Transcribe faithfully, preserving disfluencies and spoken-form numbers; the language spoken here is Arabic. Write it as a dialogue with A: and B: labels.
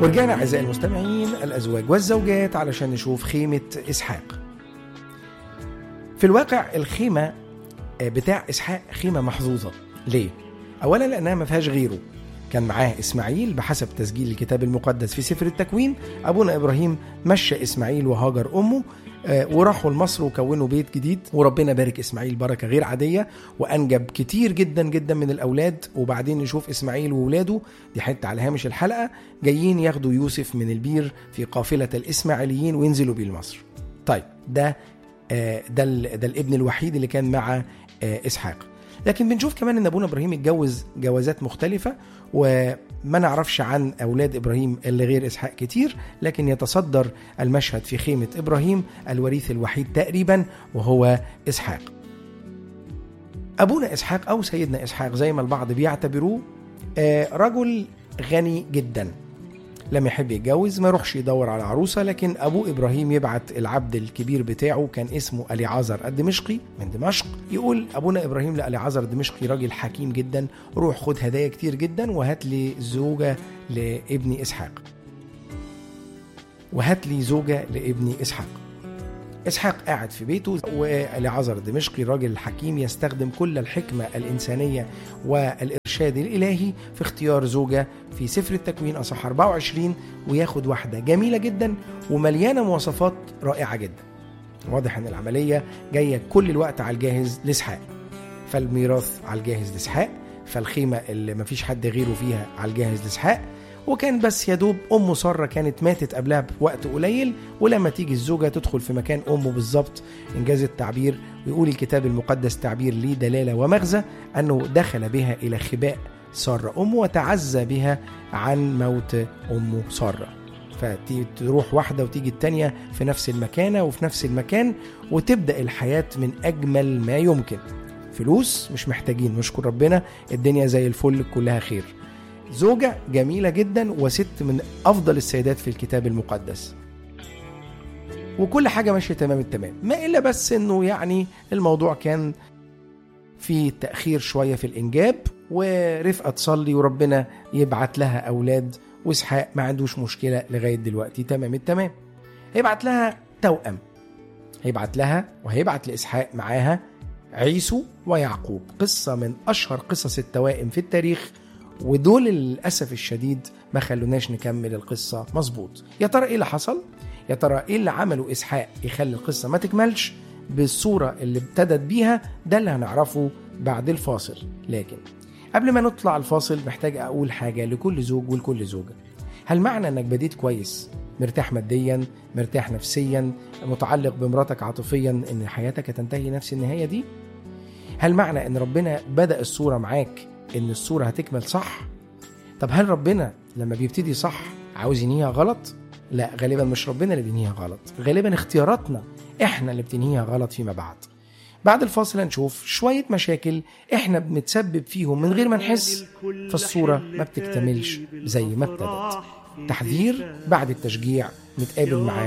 A: ورجعنا أعزائي المستمعين الأزواج والزوجات علشان نشوف خيمة إسحاق. في الواقع الخيمة بتاع إسحاق خيمة محظوظة. ليه؟ أولا لأنها ما فيهاش غيره، كان معاه إسماعيل بحسب تسجيل الكتاب المقدس في سفر التكوين. أبونا إبراهيم مشى إسماعيل وهاجر أمه وراحوا لمصر وكونوا بيت جديد، وربنا بارك إسماعيل بركة غير عادية وأنجب كتير جدا جدا من الأولاد. وبعدين نشوف إسماعيل وولاده، دي حتة على هامش الحلقة، جايين ياخدوا يوسف من البير في قافلة الإسماعيليين وينزلوا بيه لمصر. طيب ده ده, ده الابن الوحيد اللي كان مع إسحاق. لكن بنشوف كمان ان ابونا ابراهيم اتجوز جوازات مختلفة، وما نعرفش عن اولاد ابراهيم اللي غير اسحاق كتير، لكن يتصدر المشهد في خيمة ابراهيم الوريث الوحيد تقريبا وهو اسحاق. ابونا اسحاق او سيدنا اسحاق زي ما البعض بيعتبروه رجل غني جدا، لما يحب يتجوز ما يروحش يدور على عروسة، لكن أبو إبراهيم يبعت العبد الكبير بتاعه كان اسمه أليعازر الدمشقي من دمشق، يقول أبونا إبراهيم لأليعازر الدمشقي راجل حكيم جدا، روح خد هدايا كتير جدا وهات لي زوجة لابن إسحاق وهات لي زوجة لابن إسحاق. إسحاق قاعد في بيته، وأليعازر الدمشقي الراجل الحكيم يستخدم كل الحكمة الإنسانية والإرشاد الإلهي في اختيار زوجة في سفر التكوين أصحاح أربعة وعشرين، وياخد واحدة جميلة جدا ومليانة مواصفات رائعة جدا. واضح أن العملية جاية كل الوقت على الجاهز لإسحاق، فالميراث على الجاهز لإسحاق، فالخيمة اللي مفيش حد غيره فيها على الجاهز لإسحاق، وكان بس يدوب أم سارة كانت ماتت قبلها بوقت قليل، ولما تيجي الزوجة تدخل في مكان أمه بالظبط إنجاز التعبير. ويقول الكتاب المقدس تعبير ليه دلالة ومغزى أنه دخل بها إلى خباء سارة أمه وتعزى بها عن موت أمه سارة. فتروح واحدة وتيجي التانية في نفس المكانة وفي نفس المكان، وتبدأ الحياة من أجمل ما يمكن. فلوس مش محتاجين، نشكر ربنا، الدنيا زي الفل كلها خير. زوجة جميلة جدا وست من أفضل السيدات في الكتاب المقدس، وكل حاجة ماشية تمام التمام، ما إلا بس إنه يعني الموضوع كان في تأخير شوية في الإنجاب، ورفقة تصلي وربنا يبعت لها أولاد، وإسحاق ما عندوش مشكلة لغاية دلوقتي تمام التمام. هيبعت لها توأم، هيبعت لها وهيبعت لإسحاق معاها عيسو ويعقوب، قصة من أشهر قصص التوائم في التاريخ، ودول للأسف الشديد ما خلوناش نكمل القصة مظبوط. يا ترى إيه اللي حصل؟ يا ترى إيه اللي عمله إسحاق يخلي القصة ما تكملش بالصورة اللي ابتدت بيها؟ ده اللي هنعرفه بعد الفاصل. لكن قبل ما نطلع الفاصل محتاج أقول حاجة لكل زوج ولكل زوجة. هل معنى أنك بديت كويس، مرتاح ماديا، مرتاح نفسيا، متعلق بمراتك عاطفيا، أن حياتك هتنتهي نفس النهاية دي؟ هل معنى أن ربنا بدأ الصورة معاك إن الصورة هتكمل صح؟ طب هل ربنا لما بيبتدي صح عاوز ينهيها غلط؟ لا، غالبا مش ربنا اللي بينهيها غلط، غالبا اختياراتنا احنا اللي بتنهيها غلط فيما بعد. بعد الفاصل هنشوف شوية مشاكل احنا بنتسبب فيهم من غير ما نحس، فالصورة ما بتكتملش زي ما ابتدت. تحذير بعد التشجيع، نتقابل معاه